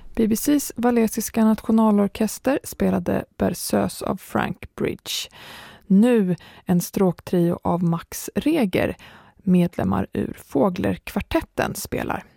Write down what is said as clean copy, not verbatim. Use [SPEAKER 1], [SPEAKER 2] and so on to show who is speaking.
[SPEAKER 1] BBCs walesiska nationalorkester spelade Berceuse av Frank Bridge. Nu en stråktrio av Max Reger, medlemmar ur Fåglerkvartetten, spelar.